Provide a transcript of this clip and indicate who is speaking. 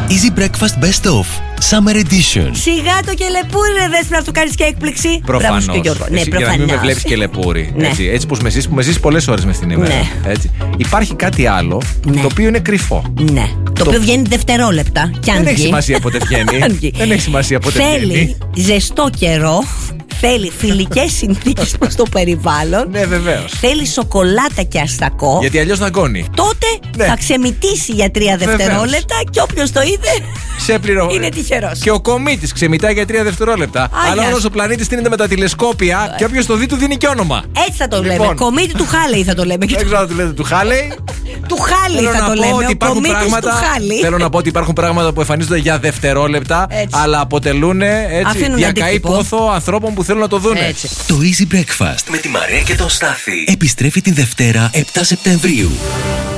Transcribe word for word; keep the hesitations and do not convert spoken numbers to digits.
Speaker 1: Easy Breakfast Best Of Summer Edition.
Speaker 2: Σιγά το κελεπούρι, ρε Δέσποινα, να του κάνει και έκπληξη.
Speaker 3: Προφανώς.
Speaker 2: Ναι,
Speaker 3: εσύ, για να μην με βλέπει κελεπούρι.
Speaker 2: Ναι.
Speaker 3: Έτσι, έτσι πως με ζεις, που με ζεις πολλές ώρες μες την ημέρα.
Speaker 2: Ναι.
Speaker 3: Έτσι. Υπάρχει κάτι άλλο,
Speaker 2: Ναι.
Speaker 3: το οποίο είναι κρυφό.
Speaker 2: Ναι. Το, το οποίο βγαίνει δευτερόλεπτα. Και αν
Speaker 3: Δεν έχει
Speaker 2: βγει,
Speaker 3: σημασία πότε βγαίνει.
Speaker 2: αν βγει.
Speaker 3: Δεν έχει σημασία πότε
Speaker 2: Θέλει
Speaker 3: βγαίνει.
Speaker 2: ζεστό καιρό. Θέλει φιλικές συνθήκες προς το περιβάλλον.
Speaker 3: Ναι, βεβαίως.
Speaker 2: Θέλει σοκολάτα και αστακό.
Speaker 3: Γιατί αλλιώς δαγκώνει.
Speaker 2: Τότε
Speaker 3: Ναι.
Speaker 2: θα ξεμητήσει για τρία
Speaker 3: Βεβαίως.
Speaker 2: δευτερόλεπτα και όποιος το είδε
Speaker 3: Σε πληρο...
Speaker 2: είναι τυχερός.
Speaker 3: Και ο κομίτης ξεμητάει για τρία δευτερόλεπτα. Αλλά
Speaker 2: Άγια.
Speaker 3: όλος ο πλανήτης στείνεται με τα τηλεσκόπια και όποιος το δει του δίνει και όνομα.
Speaker 2: Έτσι θα το
Speaker 3: Λοιπόν.
Speaker 2: λέμε. Κομίτη του Χάλεϊ θα το λέμε.
Speaker 3: Δεν ξέρω αν του λέτε του Χάλεϊ.
Speaker 2: Του Χάλεϊ
Speaker 3: Θέλω
Speaker 2: θα
Speaker 3: να
Speaker 2: το
Speaker 3: πω
Speaker 2: λέμε.
Speaker 3: ότι
Speaker 2: Ο
Speaker 3: υπάρχουν
Speaker 2: κομίτης του
Speaker 3: πράγματα,
Speaker 2: Χάλεϊ.
Speaker 3: θέλω να πω ότι υπάρχουν πράγματα που εμφανίζονται για δευτερόλεπτα,
Speaker 2: Έτσι.
Speaker 3: αλλά αποτελούν έτσι,
Speaker 2: Αφήνουν
Speaker 3: διακαή
Speaker 2: αντίκτυπο.
Speaker 3: πόθο ανθρώπων που θέλουν να το δούνε.
Speaker 2: Έτσι.
Speaker 1: Το Easy Breakfast με τη Μαρία και τον Στάθη επιστρέφει την Δευτέρα επτά Σεπτεμβρίου.